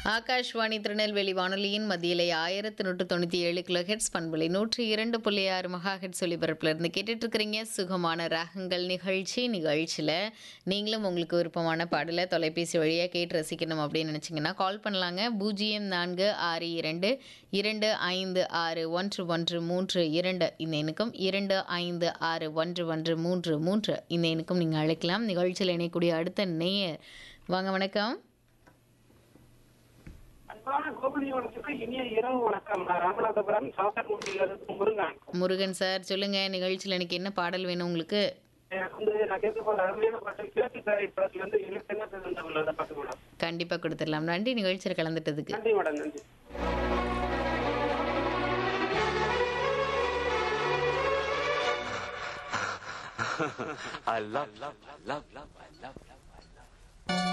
ஆகாஷ்வாணி திருநெல்வேலி வானொலியின் மத்தியிலே 1197 kilo heads பண்புலை 102.6 mega heads ஒலிபரப்புல இருந்து கேட்டுட்டு இருக்கிறீங்க சுகமான ராகங்கள் நிகழ்ச்சியில் நீங்களும் உங்களுக்கு விருப்பமான பாடலை தொலைபேசி வழியாக கேட்டு ரசிக்கணும் அப்படின்னு நினச்சிங்கன்னா கால் பண்ணலாங்க. 0462256113 இந்த எண்ணுக்கும் 25611133 இந்த எண்ணுக்கும் நீங்கள் அழைக்கலாம். நிகழ்ச்சியில் இணையக்கூடிய அடுத்த நேயர் வாங்க. வணக்கம். இனிய இரவு வணக்கம். நான் ராமநாதபுரம் சாத்தன்குடியிலிருந்து முருகன். முருகன் சார் சொல்லுங்க, நிகழ்ச்சியில் எனக்கு என்ன பாடல் வேணும் உங்களுக்கு? நான் கேட்க போற அருமையான பாட்டு கிழக்கு படத்துல இருந்து எனக்கு பாட்டு மேடம். கண்டிப்பா கொடுத்துடலாம். நன்றி நிகழ்ச்சியில் கலந்துட்டதுக்கு. நன்றி மேடம், நன்றி. I love